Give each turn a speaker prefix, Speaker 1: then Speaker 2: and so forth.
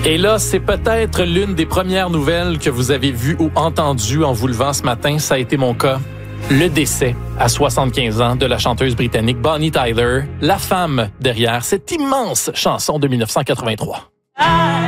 Speaker 1: Et là, c'est peut-être l'une des premières nouvelles que vous avez vues ou entendues en vous levant ce matin. Ça a été mon cas. Le décès à 75 ans de la chanteuse britannique Bonnie Tyler, la femme derrière cette immense chanson de 1983.